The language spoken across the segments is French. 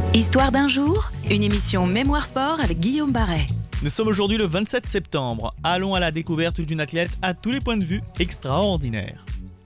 Histoire d'un jour, une émission Mémoire Sport avec Guillaume Barret. Nous sommes aujourd'hui le 27 septembre. Allons à la découverte d'une athlète à tous les points de vue extraordinaire.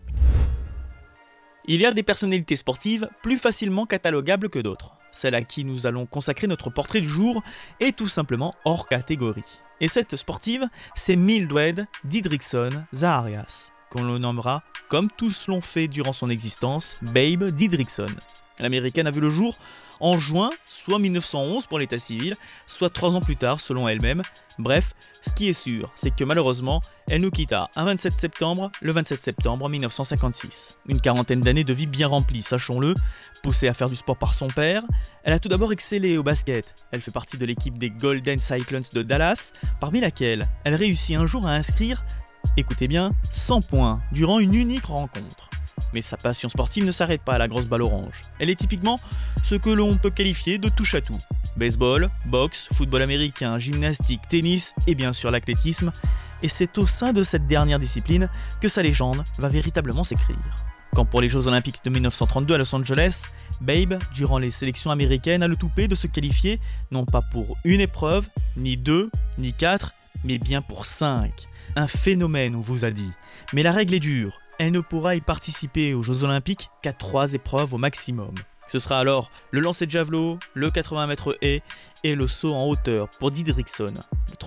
Il y a des personnalités sportives plus facilement catalogables que d'autres. Celle à qui nous allons consacrer notre portrait du jour est tout simplement hors catégorie. Et cette sportive, c'est Mildred Didrikson Zaharias, qu'on le nommera, comme tous l'ont fait durant son existence, Babe Didrikson. L'américaine a vu le jour en juin, soit 1911 pour l'état civil, soit 3 ans plus tard selon elle-même. Bref, ce qui est sûr, c'est que malheureusement, elle nous quitta le 27 septembre 1956. Une quarantaine d'années de vie bien remplie, sachons-le. Poussée à faire du sport par son père, elle a tout d'abord excellé au basket. Elle fait partie de l'équipe des Golden Cyclones de Dallas, parmi laquelle elle réussit un jour à inscrire, écoutez bien, 100 points durant une unique rencontre. Mais sa passion sportive ne s'arrête pas à la grosse balle orange. Elle est typiquement ce que l'on peut qualifier de touche-à-tout. Baseball, boxe, football américain, gymnastique, tennis et bien sûr l'athlétisme. Et c'est au sein de cette dernière discipline que sa légende va véritablement s'écrire. Quand pour les Jeux Olympiques de 1932 à Los Angeles, Babe, durant les sélections américaines, a le toupet de se qualifier non pas pour une épreuve, ni 2, ni 4, mais bien pour 5. Un phénomène, on vous a dit. Mais la règle est dure. Elle ne pourra y participer aux Jeux Olympiques qu'à 3 épreuves au maximum. Ce sera alors le lancer de javelot, le 80 mètres haies et le saut en hauteur pour Didrikson.